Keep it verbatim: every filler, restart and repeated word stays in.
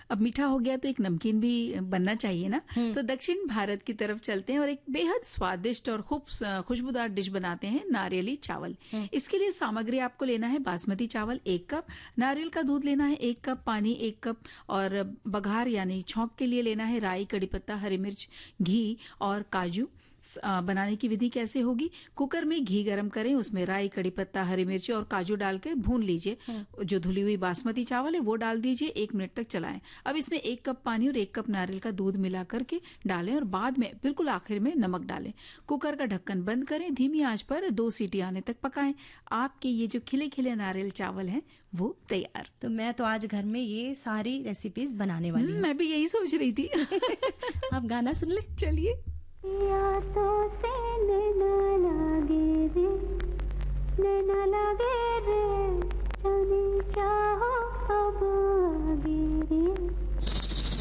अब मीठा हो गया तो एक नमकीन भी बनना चाहिए ना। तो दक्षिण भारत की तरफ चलते हैं और एक बेहद स्वादिष्ट और खूब खुशबूदार डिश बनाते हैं, नारियली चावल। इसके लिए सामग्री आपको लेना है बासमती चावल एक कप, नारियल का दूध लेना है एक कप, पानी एक कप, और बघार यानी छौंक के लिए लेना है राई, कड़ी पत्ता, हरी मिर्च, घी और काजू। बनाने की विधि कैसे होगी? कुकर में घी गरम करें, उसमें राई, कड़ी पत्ता, हरी मिर्ची और काजू डाल के भून लीजिए। जो धुली हुई बासमती चावल है वो डाल दीजिए, एक मिनट तक चलाएं। अब इसमें एक कप पानी और एक कप नारियल का दूध मिला करके डालें और बाद में बिल्कुल आखिर में नमक डालें। कुकर का ढक्कन बंद करें, धीमी आंच पर दो सीटी आने तक पकाएं। आपके ये जो खिले खिले नारियल चावल हैं वो तैयार। तो मैं तो आज घर में ये सारी रेसिपीज बनाने वाली हूँ। मैं भी यही सोच रही थी। आप गाना सुन ले। चलिए। यादों से नैना लागे रे, नैना लागे रे, जाने क्या हो